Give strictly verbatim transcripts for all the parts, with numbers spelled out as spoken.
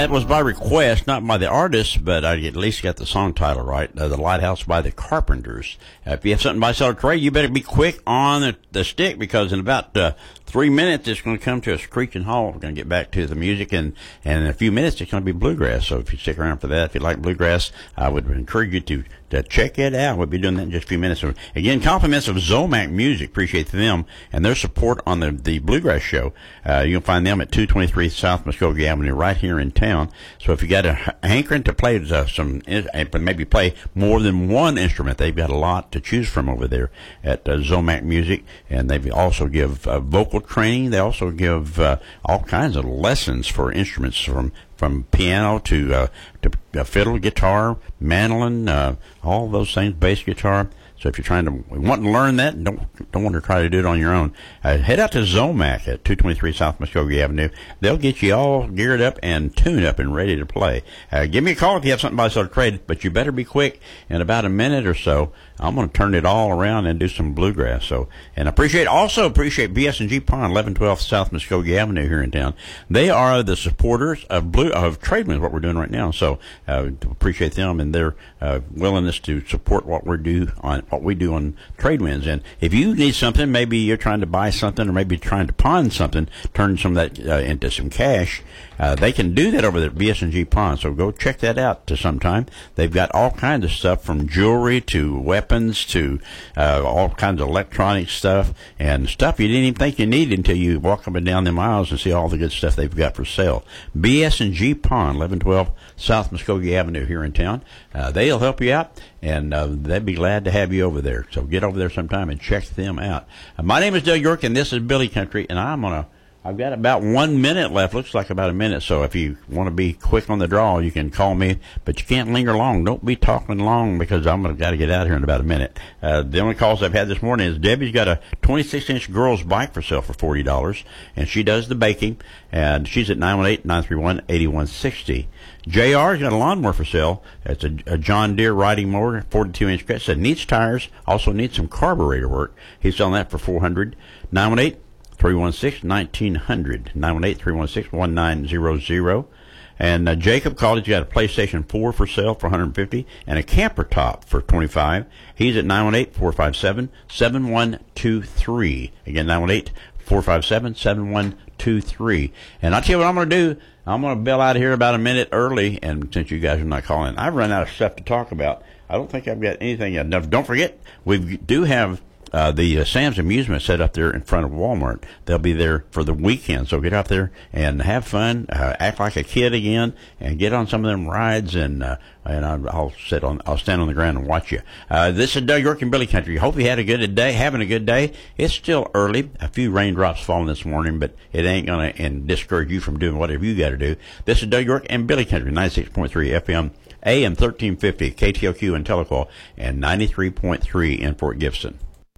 That was by request, not by the artist, but I at least got the song title right. Uh, The Lighthouse by the Carpenters. Uh, if you have something by sell or trade, you better be quick on the, the stick, because in about uh, three minutes it's going to come to a screeching halt. We're going to get back to the music, and, and in a few minutes it's going to be bluegrass. So if you stick around for that, if you like bluegrass, I would encourage you to to check it out. We'll be doing that in just a few minutes. So again, compliments of Zomac Music. Appreciate them and their support on the, the Bluegrass Show. Uh, you can find them at two twenty-three South Muskogee Avenue right here in town. So if you got a hankering to play uh, some, maybe play more than one instrument, they've got a lot to choose from over there at uh, Zomac Music. And they also give uh, vocal training. They also give uh, all kinds of lessons for instruments from from piano to uh, to uh, fiddle, guitar, mandolin, uh, all those things, bass guitar. So if you're trying to want to learn that, don't don't want to try to do it on your own, uh, head out to Zomac at two twenty-three South Muskogee Avenue. They'll get you all geared up and tuned up and ready to play. Uh, give me a call if you have something by sell or trade, but you better be quick. In about a minute or so, I'm going to turn it all around and do some bluegrass. So, and appreciate also appreciate B S and G Pond, eleven twelve South Muskogee Avenue here in town. They are the supporters of blue of Tradewinds, what we're doing right now. So uh, appreciate them and their uh, willingness to support what we do on what we do on Tradewinds. And if you need something, maybe you're trying to buy something, or maybe trying to pawn something, turn some of that uh, into some cash. Uh, they can do that over there at B S and G Pawn, so go check that out to sometime. They've got all kinds of stuff, from jewelry to weapons to uh, all kinds of electronic stuff, and stuff you didn't even think you needed until you walk up and down the aisles and see all the good stuff they've got for sale. B S and G Pawn, eleven twelve South Muskogee Avenue here in town. Uh, they'll help you out, and uh, they'd be glad to have you over there. So get over there sometime and check them out. Uh, my name is Doug York, and this is Billy Country, and I'm on a I've got about one minute left. Looks like about a minute. So if you want to be quick on the draw, you can call me. But you can't linger long. Don't be talking long, because I'm going to got to get out of here in about a minute. Uh, the only calls I've had this morning is Debbie's got a twenty-six inch girl's bike for sale for forty dollars. And she does the baking. And she's at nine one eight, nine three one, eight one six zero. J R's got a lawnmower for sale. It's a, a John Deere riding mower, forty-two inch cut. Said needs tires. Also needs some carburetor work. He's selling that for four hundred dollars. nine one eight, three one six, one nine hundred, nine one eight, three one six, one nine zero zero. And uh, Jacob called. He's got a PlayStation four for sale for one hundred fifty dollars and a camper top for twenty-five dollars. He's at nine one eight, four five seven, seven one two three. Again, nine one eight, four five seven, seven one two three. And I'll tell you what I'm going to do. I'm going to bail out of here about a minute early, and since you guys are not calling, I've run out of stuff to talk about. I don't think I've got anything enough. Don't forget, we do have Uh, the uh, Sam's Amusement set up there in front of Walmart. They'll be there for the weekend, so get out there and have fun, uh, act like a kid again, and get on some of them rides. And uh, and I'll, I'll sit on, I'll stand on the ground and watch you. Uh, this is Doug York and Billy Country. Hope you had a good day, having a good day. It's still early. A few raindrops falling this morning, but it ain't gonna and discourage you from doing whatever you got to do. This is Doug York and Billy Country, ninety-six point three F M, A M thirteen fifty, K T L Q in Telequa, and ninety-three point three in Fort Gibson.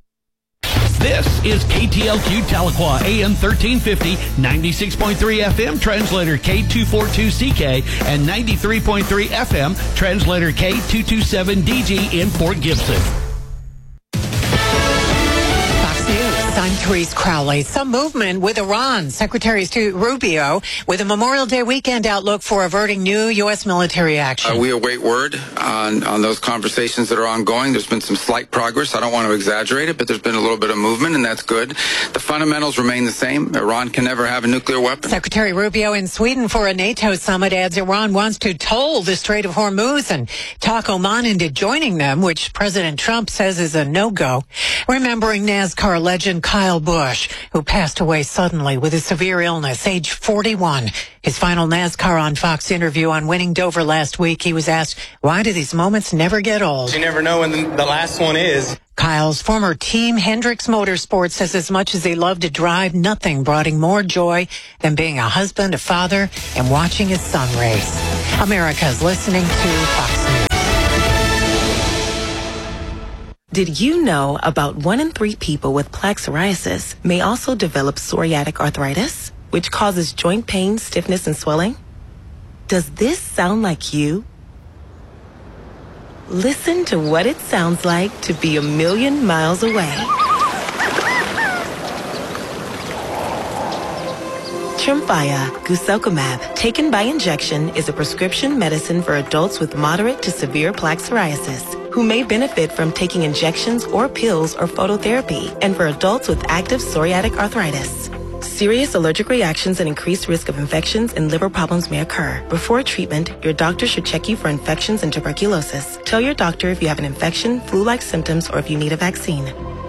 This is K T L Q Tahlequah, A M thirteen fifty, ninety-six point three F M, translator K two forty-two C K, and ninety-three point three F M, translator K two twenty-seven D G in Fort Gibson. I'm Therese Crowley. Some movement with Iran. Secretary Stu Rubio with a Memorial Day weekend outlook for averting new U S military action. Uh, we await word on, on those conversations that are ongoing. There's been some slight progress. I don't want to exaggerate it, but there's been a little bit of movement, and that's good. The fundamentals remain the same. Iran can never have a nuclear weapon. Secretary Rubio in Sweden for a NATO summit adds Iran wants to toll the Strait of Hormuz and talk Oman into joining them, which President Trump says is a no-go. Remembering NASCAR legend Kyle Busch, who passed away suddenly with a severe illness, age forty-one. His final NASCAR on Fox interview on winning Dover last week, he was asked, why do these moments never get old? You never know when the last one is. Kyle's former team, Hendricks Motorsports, says as much as he loved to drive, nothing brought him more joy than being a husband, a father, and watching his son race. America's listening to Fox News. Did you know about one in three people with plaque psoriasis may also develop psoriatic arthritis, which causes joint pain, stiffness, and swelling? Does this sound like you? Listen to what it sounds like to be a million miles away. Tremfya, guselkumab, taken by injection, is a prescription medicine for adults with moderate to severe plaque psoriasis who may benefit from taking injections or pills or phototherapy, and for adults with active psoriatic arthritis. Serious allergic reactions and increased risk of infections and liver problems may occur. Before treatment, your doctor should check you for infections and tuberculosis. Tell your doctor if you have an infection, flu-like symptoms, or if you need a vaccine.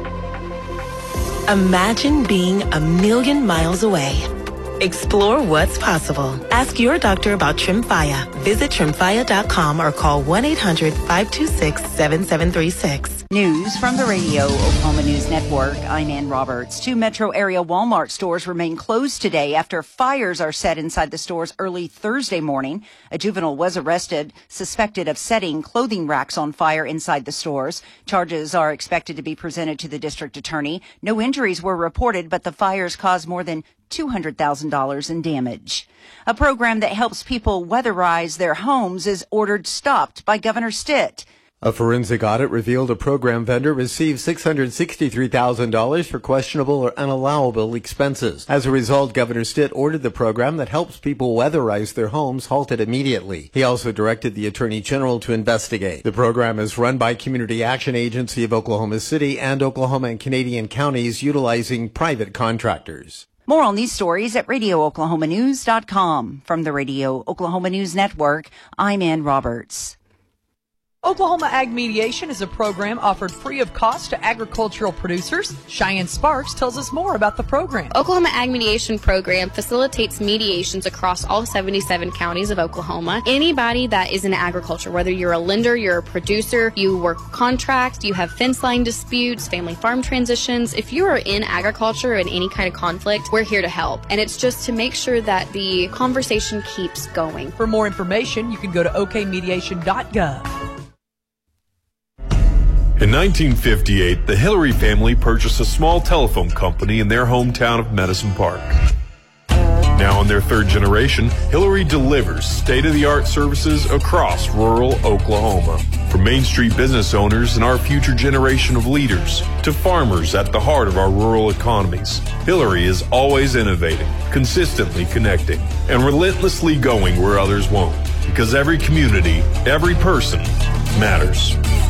Imagine being a million miles away. Explore what's possible. Ask your doctor about Tremfya. Visit Tremfya dot com or call one eight hundred, five two six, seven seven three six. News from the Radio Oklahoma News Network. I'm Ann Roberts. Two metro area Walmart stores remain closed today after fires are set inside the stores early Thursday morning. A juvenile was arrested, suspected of setting clothing racks on fire inside the stores. Charges are expected to be presented to the district attorney. No injuries were reported, but the fires caused more than two hundred thousand dollars in damage. A program that helps people weatherize their homes is ordered stopped by Governor Stitt. A forensic audit revealed a program vendor received six hundred sixty-three thousand dollars for questionable or unallowable expenses. As a result, Governor Stitt ordered the program that helps people weatherize their homes halted immediately. He also directed the Attorney General to investigate. The program is run by Community Action Agency of Oklahoma City and Oklahoma and Canadian counties utilizing private contractors. More on these stories at radio oklahoma news dot com. From the Radio Oklahoma News Network, I'm Ann Roberts. Oklahoma Ag Mediation is a program offered free of cost to agricultural producers. Cheyenne Sparks tells us more about the program. Oklahoma Ag Mediation Program facilitates mediations across all seventy-seven counties of Oklahoma. Anybody that is in agriculture, whether you're a lender, you're a producer, you work contracts, you have fence line disputes, family farm transitions, if you are in agriculture in any kind of conflict, we're here to help. And it's just to make sure that the conversation keeps going. For more information, you can go to o k mediation dot gov. In nineteen fifty-eight, the Hillary family purchased a small telephone company in their hometown of Medicine Park. Now in their third generation, Hillary delivers state-of-the-art services across rural Oklahoma. From Main Street business owners and our future generation of leaders to farmers at the heart of our rural economies, Hillary is always innovating, consistently connecting, and relentlessly going where others won't. Because every community, every person matters.